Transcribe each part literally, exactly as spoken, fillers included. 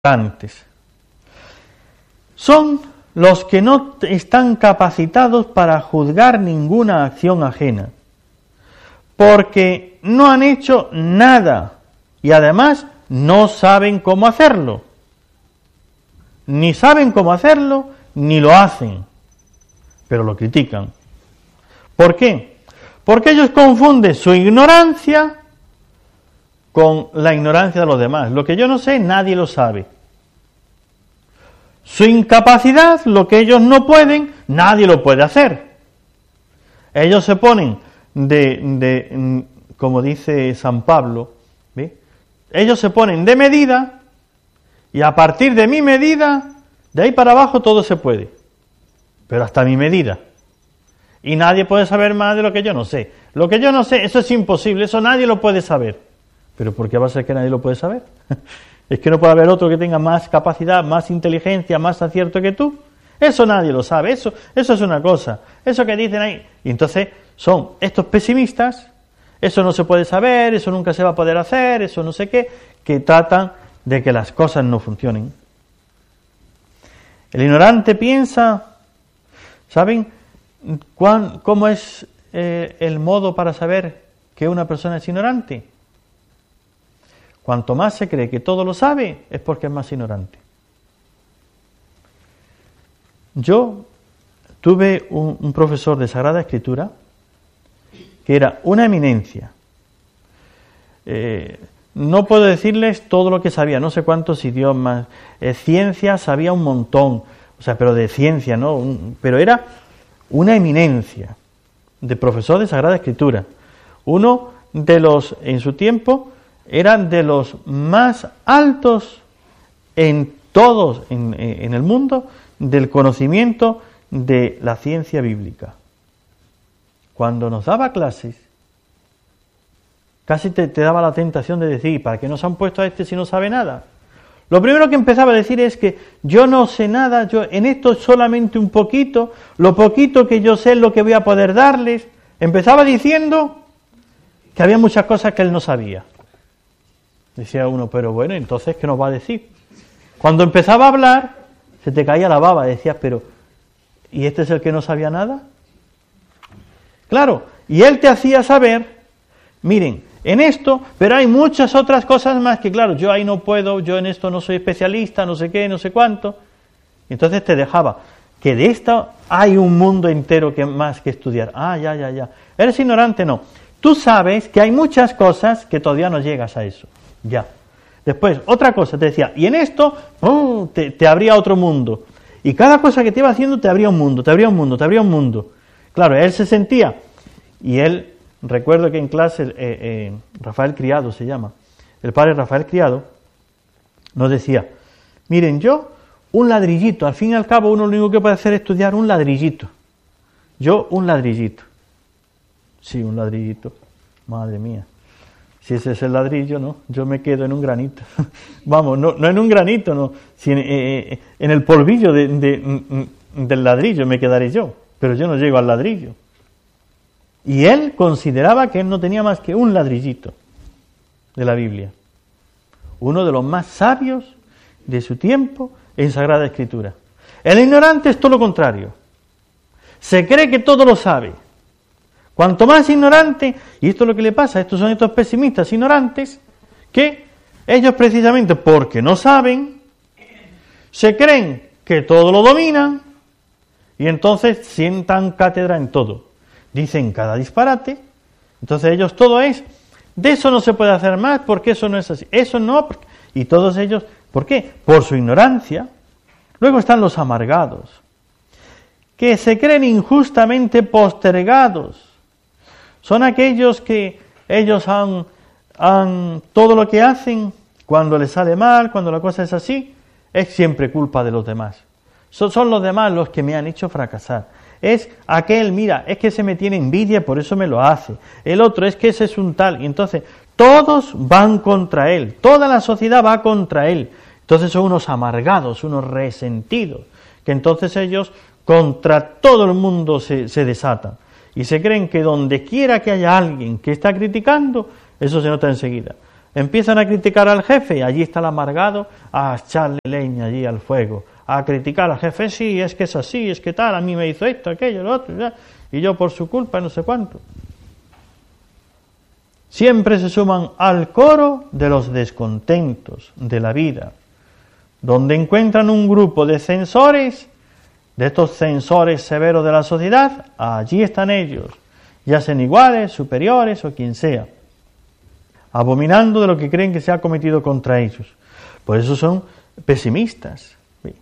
ignorantes. Son los que no están capacitados para juzgar ninguna acción ajena, porque no han hecho nada y además no saben cómo hacerlo. Ni saben cómo hacerlo, ni lo hacen, pero lo critican. ¿Por qué? Porque ellos confunden su ignorancia con la ignorancia de los demás. Lo que yo no sé, nadie lo sabe. Su incapacidad, lo que ellos no pueden, nadie lo puede hacer. Ellos se ponen de, de como dice San Pablo, ¿ve? Ellos se ponen de medida y a partir de mi medida, de ahí para abajo todo se puede, pero hasta mi medida. Y nadie puede saber más de lo que yo no sé. Lo que yo no sé, eso es imposible, eso nadie lo puede saber. ¿Pero por qué va a ser que nadie lo puede saber? ¿Es que no puede haber otro que tenga más capacidad, más inteligencia, más acierto que tú? Eso nadie lo sabe, eso, eso es una cosa. Eso que dicen ahí. Y entonces son estos pesimistas, eso no se puede saber, eso nunca se va a poder hacer, eso no sé qué, que tratan de que las cosas no funcionen. El ignorante piensa, ¿saben cuán, cómo es eh, el modo para saber que una persona es ignorante? Cuanto más se cree que todo lo sabe, es porque es más ignorante. Yo tuve un, un profesor de Sagrada Escritura que era una eminencia. Eh, no puedo decirles todo lo que sabía, no sé cuántos idiomas, eh, ciencia sabía un montón, o sea, pero de ciencia, ¿no? Un, pero era una eminencia de profesor de Sagrada Escritura. Uno de los, en su tiempo, eran de los más altos en todos, en, en el mundo, del conocimiento de la ciencia bíblica. Cuando nos daba clases, casi te, te daba la tentación de decir, ¿para qué nos han puesto a este si no sabe nada? Lo primero que empezaba a decir es que yo no sé nada, yo en esto solamente un poquito, lo poquito que yo sé es lo que voy a poder darles. Empezaba diciendo que había muchas cosas que él no sabía. Decía uno, pero bueno, entonces, ¿qué nos va a decir? Cuando empezaba a hablar, se te caía la baba, decías, pero, ¿y este es el que no sabía nada? Claro, y él te hacía saber, miren, en esto, pero hay muchas otras cosas más que, claro, yo ahí no puedo, yo en esto no soy especialista, no sé qué, no sé cuánto. Entonces te dejaba, que de esto hay un mundo entero que más que estudiar. Ah, ya, ya, ya. ¿Eres ignorante? No. Tú sabes que hay muchas cosas que todavía no llegas a eso. Ya. Después, otra cosa, te decía, y en esto, oh, te, te abría otro mundo. Y cada cosa que te iba haciendo te abría un mundo, te abría un mundo, te abría un mundo. Claro, él se sentía, y él, recuerdo que en clase, eh, eh, Rafael Criado se llama, el padre Rafael Criado, nos decía, miren, yo, un ladrillito, al fin y al cabo uno lo único que puede hacer es estudiar un ladrillito. Yo, un ladrillito. Sí, un ladrillito. Madre mía. Si ese es el ladrillo, ¿no? Yo me quedo en un granito. Vamos, no, no en un granito, no. Si en, eh, en el polvillo de, de, del ladrillo me quedaré yo, pero yo no llego al ladrillo. Y él consideraba que él no tenía más que un ladrillito de la Biblia. Uno de los más sabios de su tiempo en Sagrada Escritura. El ignorante es todo lo contrario. Se cree que todo lo sabe. Cuanto más ignorante, y esto es lo que le pasa, estos son estos pesimistas ignorantes, que ellos precisamente porque no saben, se creen que todo lo dominan, y entonces sientan cátedra en todo. Dicen cada disparate, entonces ellos todo es, de eso no se puede hacer más, porque eso no es así, eso no, y todos ellos, ¿por qué? Por su ignorancia. Luego están los amargados, que se creen injustamente postergados. Son aquellos que ellos han, han, todo lo que hacen, cuando les sale mal, cuando la cosa es así, es siempre culpa de los demás. Son, son los demás los que me han hecho fracasar. Es aquel, mira, es que ese me tiene envidia, por eso me lo hace. El otro, es que ese es un tal. Y entonces, todos van contra él. Toda la sociedad va contra él. Entonces son unos amargados, unos resentidos, que entonces ellos contra todo el mundo se, se desatan. Y se creen que donde quiera que haya alguien que está criticando, eso se nota enseguida. Empiezan a criticar al jefe y allí está el amargado a echarle leña allí al fuego, a criticar al jefe, sí, es que es así, es que tal, a mí me hizo esto, aquello, lo otro, ya, y yo por su culpa no sé cuánto. Siempre se suman al coro de los descontentos de la vida, donde encuentran un grupo de censores, de estos censores severos de la sociedad, allí están ellos, ya sean iguales, superiores o quien sea, abominando de lo que creen que se ha cometido contra ellos. Por eso son pesimistas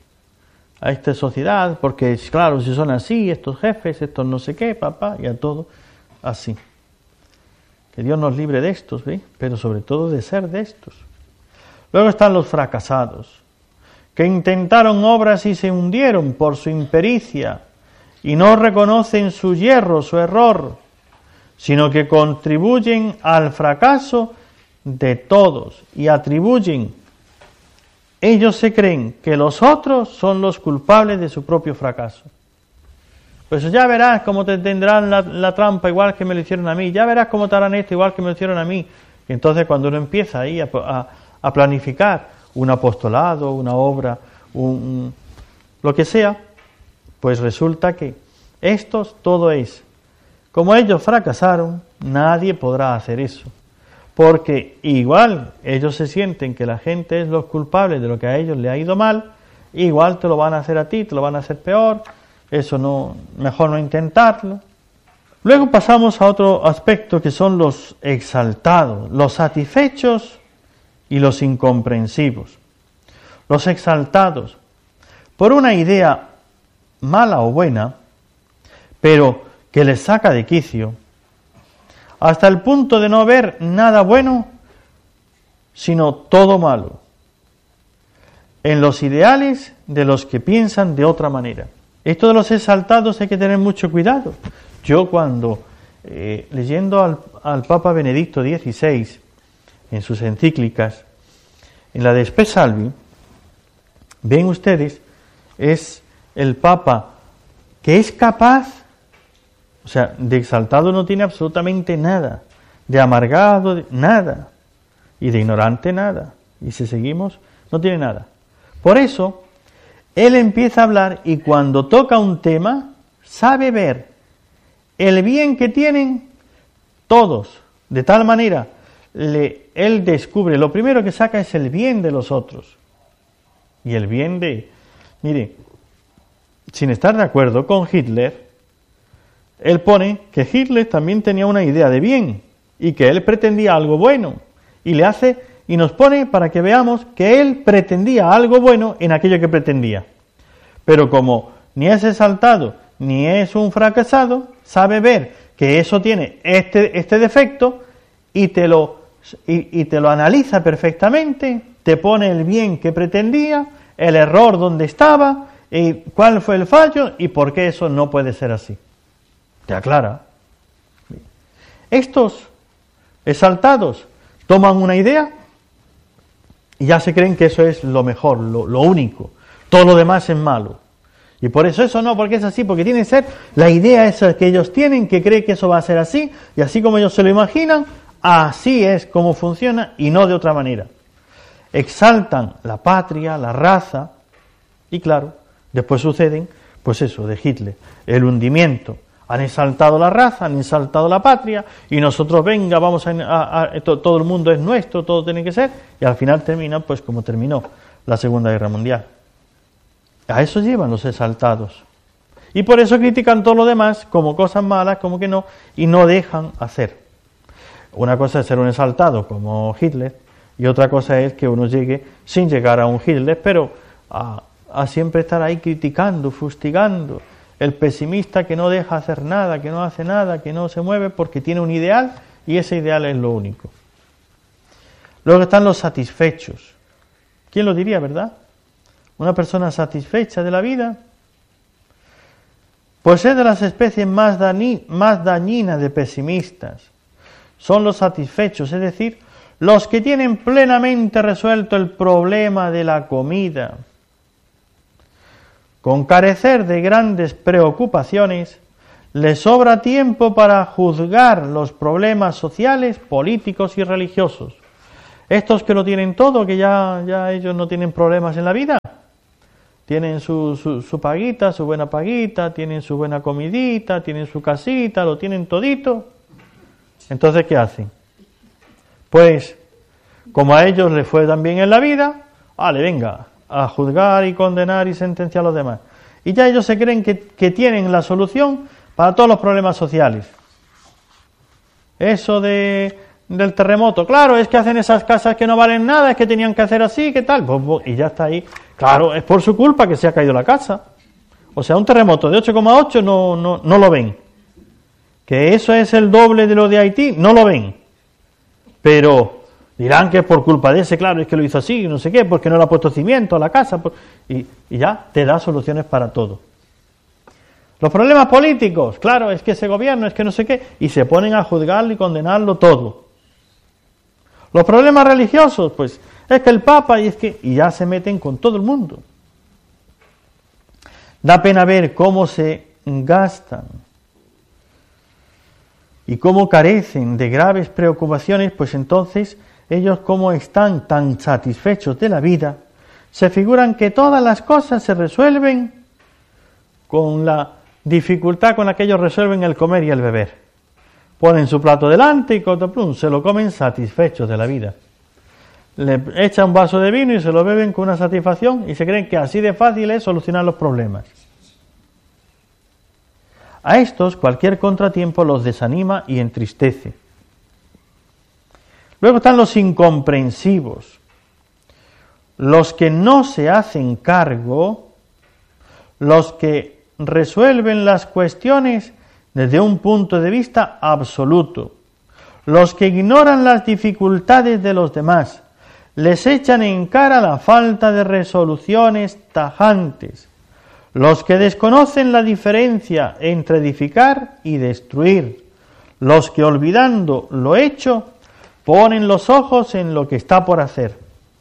a esta sociedad, porque claro, si son así, estos jefes, estos no sé qué, papá, y a todo así. Que Dios nos libre de estos, ¿ve? Pero sobre todo de ser de estos. Luego están los fracasados, que intentaron obras y se hundieron por su impericia, y no reconocen su yerro, su error, sino que contribuyen al fracaso de todos y atribuyen, ellos se creen que los otros son los culpables de su propio fracaso. Pues ya verás cómo te tendrán la, la trampa igual que me lo hicieron a mí, ya verás cómo te harán esto igual que me lo hicieron a mí. Y entonces cuando uno empieza ahí a, a, a planificar un apostolado, una obra, un, un, lo que sea, pues resulta que estos todo es, como ellos fracasaron, nadie podrá hacer eso. Porque igual ellos se sienten que la gente es los culpables de lo que a ellos le ha ido mal, igual te lo van a hacer a ti, te lo van a hacer peor, eso no, mejor no intentarlo. Luego pasamos a otro aspecto que son los exaltados, los satisfechos y los incomprensivos. Los exaltados, por una idea mala o buena, pero que les saca de quicio, hasta el punto de no ver nada bueno, sino todo malo, en los ideales de los que piensan de otra manera. Esto de los exaltados hay que tener mucho cuidado. Yo cuando, eh, leyendo al, al Papa Benedicto dieciséis, en sus encíclicas, en la de Spe Salvi, ven ustedes, es el Papa que es capaz, o sea, de exaltado no tiene absolutamente nada, de amargado de, nada, y de ignorante nada, y si seguimos, no tiene nada. Por eso, él empieza a hablar y cuando toca un tema, sabe ver el bien que tienen todos, de tal manera, le, él descubre, lo primero que saca es el bien de los otros, y el bien de, mire, sin estar de acuerdo con Hitler, él pone que Hitler también tenía una idea de bien y que él pretendía algo bueno y le hace y nos pone para que veamos que él pretendía algo bueno en aquello que pretendía. Pero como ni es exaltado ni es un fracasado, sabe ver que eso tiene este, este defecto y te lo y, y te lo analiza perfectamente, te pone el bien que pretendía, el error donde estaba, y cuál fue el fallo y por qué eso no puede ser así. Te aclara. Estos exaltados toman una idea y ya se creen que eso es lo mejor, lo, lo único. Todo lo demás es malo. Y por eso eso no, porque es así, porque tiene que ser la idea esa que ellos tienen, que creen que eso va a ser así, y así como ellos se lo imaginan, así es como funciona y no de otra manera. Exaltan la patria, la raza, y claro, después suceden, pues eso, de Hitler, el hundimiento. Han exaltado la raza, han exaltado la patria, y nosotros, venga, vamos a, a, a to, todo el mundo es nuestro, todo tiene que ser, y al final termina, pues como terminó la Segunda Guerra Mundial. A eso llevan los exaltados. Y por eso critican todo lo demás como cosas malas, como que no, y no dejan hacer. Una cosa es ser un exaltado como Hitler, y otra cosa es que uno llegue sin llegar a un Hitler, pero a, a siempre estar ahí criticando, fustigando. El pesimista que no deja hacer nada, que no hace nada, que no se mueve porque tiene un ideal y ese ideal es lo único. Luego están los satisfechos. ¿Quién lo diría, verdad? Una persona satisfecha de la vida, pues es de las especies más, dañi, más dañinas de pesimistas. Son los satisfechos, es decir, los que tienen plenamente resuelto el problema de la comida. Con carecer de grandes preocupaciones, les sobra tiempo para juzgar los problemas sociales, políticos y religiosos. Estos que lo tienen todo, que ya, ya ellos no tienen problemas en la vida, tienen su, su, su paguita, su buena paguita, tienen su buena comidita, tienen su casita, lo tienen todito. Entonces, ¿qué hacen? Pues, como a ellos les fue tan bien en la vida, vale, venga, a juzgar y condenar y sentenciar a los demás. Y ya ellos se creen que, que tienen la solución para todos los problemas sociales. Eso de, del terremoto, claro, es que hacen esas casas que no valen nada, es que tenían que hacer así, ¿qué tal? Y ya está ahí. Claro, es por su culpa que se ha caído la casa. O sea, un terremoto de ocho coma ocho no, no, no lo ven. Que eso es el doble de lo de Haití, no lo ven. Pero dirán que es por culpa de ese, claro, es que lo hizo así, no sé qué, porque no le ha puesto cimiento a la casa. Por... Y, y ya te da soluciones para todo. Los problemas políticos, claro, es que ese gobierno, es que no sé qué, y se ponen a juzgarlo y condenarlo todo. Los problemas religiosos, pues, es que el Papa, y es que, y ya se meten con todo el mundo. Da pena ver cómo se gastan y cómo carecen de graves preocupaciones, pues entonces ellos, como están tan satisfechos de la vida, se figuran que todas las cosas se resuelven con la dificultad con la que ellos resuelven el comer y el beber. Ponen su plato delante y cotoplum, se lo comen satisfechos de la vida. Le echan un vaso de vino y se lo beben con una satisfacción y se creen que así de fácil es solucionar los problemas. A estos cualquier contratiempo los desanima y entristece. Luego están los incomprensivos, los que no se hacen cargo, los que resuelven las cuestiones desde un punto de vista absoluto, los que ignoran las dificultades de los demás, les echan en cara la falta de resoluciones tajantes, los que desconocen la diferencia entre edificar y destruir, los que olvidando lo hecho, ponen los ojos en lo que está por hacer.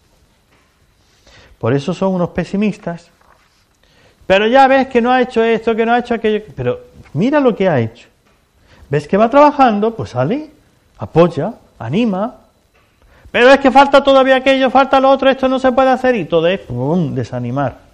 Por eso son unos pesimistas. Pero ya ves que no ha hecho esto, que no ha hecho aquello. Pero mira lo que ha hecho. ¿Ves que va trabajando? Pues sale, apoya, anima. Pero es que falta todavía aquello, falta lo otro, esto no se puede hacer y todo es ¡pum!, desanimar.